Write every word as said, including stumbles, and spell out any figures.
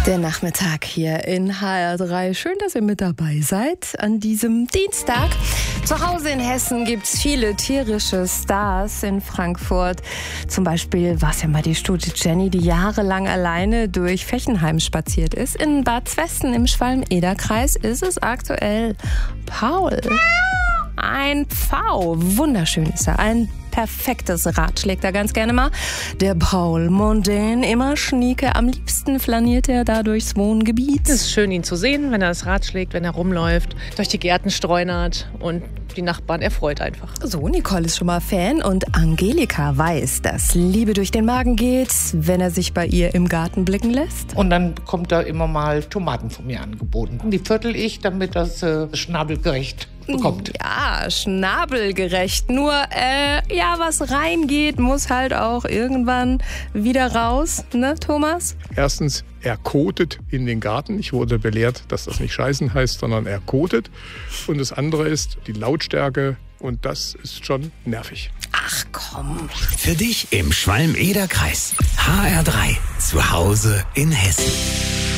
Der Nachmittag hier in H R drei. Schön, dass ihr mit dabei seid an diesem Dienstag. Zu Hause in Hessen gibt's viele tierische Stars. In Frankfurt zum Beispiel war es ja mal die Stute Jenny, die jahrelang alleine durch Fechenheim spaziert ist. In Bad Zwesten im Schwalm-Eder-Kreis ist es aktuell Paul. Ein Pfau. Wunderschön ist er. Ein perfektes Rad schlägt er ganz gerne mal. Der Paul Mondin, immer schnieke. Am liebsten flaniert er da durchs Wohngebiet. Es ist schön, ihn zu sehen, wenn er das Rad schlägt, wenn er rumläuft, durch die Gärten streunert und die Nachbarn erfreut einfach. So, Nicole ist schon mal Fan und Angelika weiß, dass Liebe durch den Magen geht, wenn er sich bei ihr im Garten blicken lässt. Und dann kommt da immer mal Tomaten von mir angeboten. Die viertel ich, damit das äh, schnabelgerecht bekommt. Ja, schnabelgerecht. Nur, äh, ja, was reingeht, muss halt auch irgendwann wieder raus, ne, Thomas? Erstens, er kotet in den Garten. Ich wurde belehrt, dass das nicht scheißen heißt, sondern er kotet. Und das andere ist die Lautstärke. Und das ist schon nervig. Ach komm. Für dich im Schwalm-Eder-Kreis. H R drei. Zu Hause in Hessen.